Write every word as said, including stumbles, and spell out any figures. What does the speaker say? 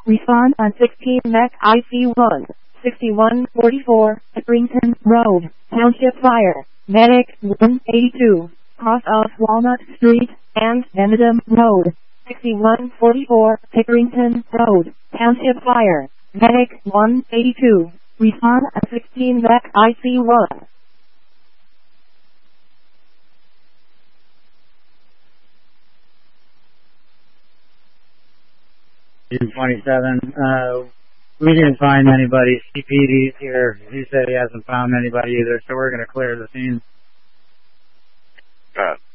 Respond on sixteen Mech I C one, sixty-one forty-four, Pickerington Road, Township Fire, Medic one eighty-two, cross of Walnut Street and Benedum Road, sixty-one forty-four, Pickerington Road, Township Fire, Medic one eighty-two, respond on sixteen Mech I C one. June twenty-seven, uh, we didn't find anybody. C P D's here. He said he hasn't found anybody either, so we're going to clear the scene. Uh,